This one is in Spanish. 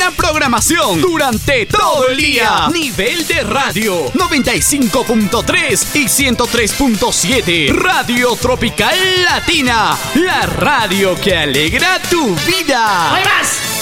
buena programación durante todo el día. Nivel de radio 95.3 y 103.7. Radio Tropical Latina, la radio que alegra tu vida. ¡Hay más!